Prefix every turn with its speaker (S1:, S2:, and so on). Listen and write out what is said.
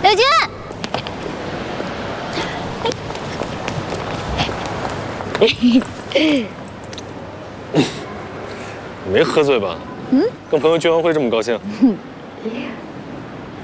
S1: 刘军，
S2: 没喝醉吧？跟朋友聚完会这么高兴？